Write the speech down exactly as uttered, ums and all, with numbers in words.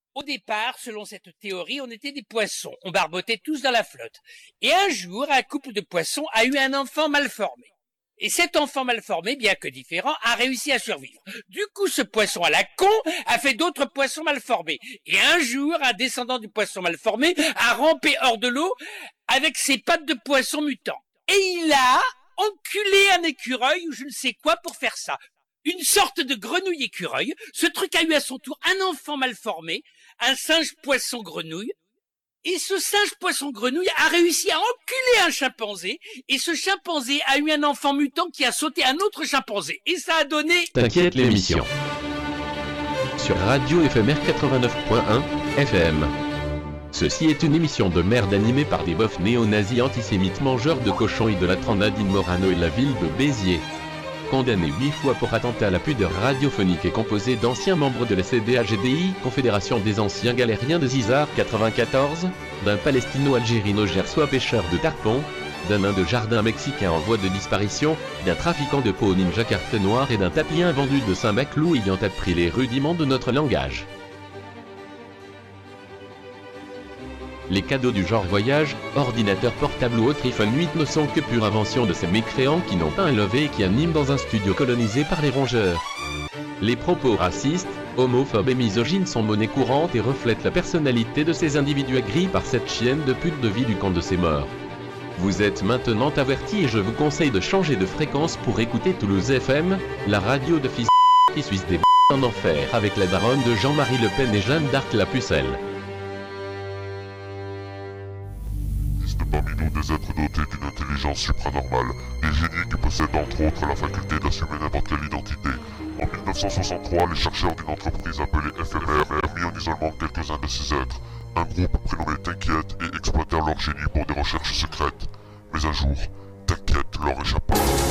Au départ, selon cette théorie, on était des poissons. On barbotait tous dans la flotte. Et un jour, un couple de poissons a eu un enfant mal formé. Et cet enfant mal formé, bien que différent, a réussi à survivre. Du coup, ce poisson à la con a fait d'autres poissons mal formés. Et un jour, un descendant du poisson mal formé a rampé hors de l'eau avec ses pattes de poisson mutant. Et il a enculé un écureuil ou je ne sais quoi pour faire ça. Une sorte de grenouille écureuil. Ce truc a eu à son tour un enfant mal formé, un singe poisson grenouille. Et ce singe poisson grenouille a réussi à enculer un chimpanzé. Et ce chimpanzé a eu un enfant mutant qui a sauté un autre chimpanzé. Et ça a donné... T'inquiète l'émission. Sur Radio Éphémère quatre-vingt-neuf point un F M. Ceci est une émission de merde animée par des bofs néo-nazis antisémites mangeurs de cochons idolâtrant Nadine Morano et la ville de Béziers. Condamné huit fois pour attentat à la pudeur radiophonique et composé d'anciens membres de la C D A G D I, Confédération des anciens galériens de Zizar quatre-vingt-quatorze, d'un palestino-algérino-gersois pêcheur de tarpon, d'un nain de jardin mexicain en voie de disparition, d'un trafiquant de peau ninja carte noire et d'un tapien vendu de Saint-Maclou ayant appris les rudiments de notre langage. Les cadeaux du genre voyage, ordinateur portable ou autre iPhone huit ne sont que pure invention de ces mécréants qui n'ont pas un levé et qui animent dans un studio colonisé par les rongeurs. Les propos racistes, homophobes et misogynes sont monnaie courante et reflètent la personnalité de ces individus aigris par cette chienne de pute de vie du camp de ces morts. Vous êtes maintenant avertis et je vous conseille de changer de fréquence pour écouter Toulouse F M, la radio de fils qui suisse des b*** en enfer avec la daronne de Jean-Marie Le Pen et Jeanne d'Arc la pucelle. Parmi nous des êtres dotés d'une intelligence supranormale, des génies qui possèdent entre autres la faculté d'assumer n'importe quelle identité. En mille neuf cent soixante-trois, les chercheurs d'une entreprise appelée F M R ont mis en isolement quelques-uns de ces êtres. Un groupe prénommé T'inquiète et exploitèrent leur génie pour des recherches secrètes. Mais un jour, T'inquiète leur échappa.